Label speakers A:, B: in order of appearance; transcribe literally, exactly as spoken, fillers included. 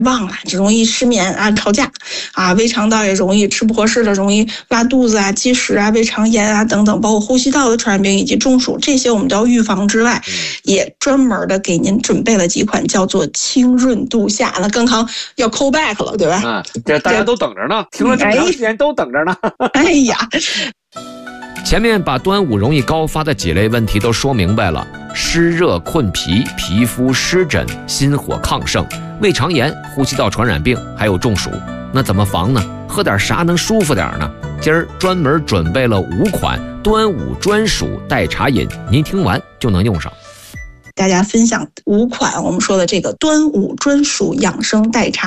A: 忘了，就容易失眠啊、吵架啊，胃肠道也容易吃不合适的，容易拉肚子啊、积食啊、胃肠炎啊等等，包括呼吸道的传染病以及中暑，这些我们都要预防之外，也专门的给您准备了几款叫做清润度夏。那更康要 call back 了，对吧？
B: 啊，这大家都等着呢，听了这么长时间都等着呢。
A: 哎呀，
C: 前面把端午容易高发的几类问题都说明白了：湿热困脾、皮肤湿疹、心火亢盛、胃肠炎、呼吸道传染病，还有中暑。那怎么防呢？喝点啥能舒服点呢？今儿专门准备了五款端午专属代茶饮，您听完就能用上。
A: 大家分享五款我们说的这个端午专属养生代茶。